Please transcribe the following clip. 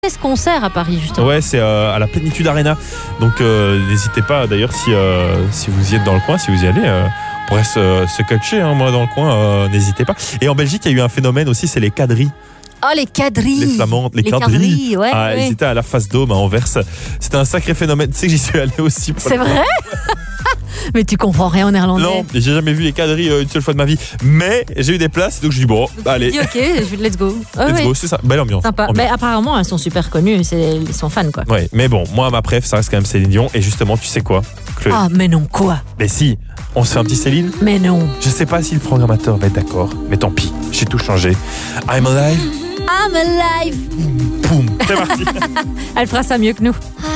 ce concert à Paris justement. Ouais, c'est à la Plénitude Arena. Donc n'hésitez pas d'ailleurs si vous y êtes dans le coin, si vous y allez, on pourrait se coacher, moi dans le coin, n'hésitez pas. Et en Belgique, il y a eu un phénomène aussi, c'est les quadrilles. Oh, les quadrilles. Les flamandes, les quadrilles. Ouais, Ils étaient à la Face Dôme à Anvers. C'était un sacré phénomène. Tu sais que j'y suis allé aussi. C'est vrai? Mais tu comprends rien en néerlandais. Non, j'ai jamais vu les quadrilles une seule fois de ma vie. Mais j'ai eu des places, donc je dis bon, allez. Tu dis ok, let's go. Let's go, c'est ça. Belle ambiance. Sympa. Mais apparemment, elles sont super connues. Ils sont fans, quoi. Ouais, mais bon, moi, ma préf, ça reste quand même Céline Dion. Et justement, tu sais quoi, Chloé? Ah, mais non, quoi? Mais si, on se fait un petit Céline? Mais non. Je sais pas si le programmateur va être d'accord, mais tant pis, j'ai tout changé. I'm alive. I'm alive. Boum, c'est parti. Elle fera ça mieux que nous.